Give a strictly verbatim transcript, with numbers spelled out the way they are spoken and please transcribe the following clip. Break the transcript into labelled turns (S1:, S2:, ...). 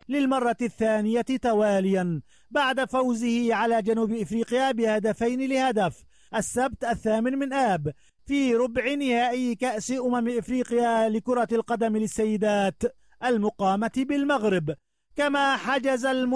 S1: للمرة الثانية تواليا بعد فوزه على جنوب إفريقيا بهدفين لهدف السبت الثامن من آب في ربع نهائي كأس أمم إفريقيا لكرة القدم للسيدات المقامة بالمغرب. كما حجز الم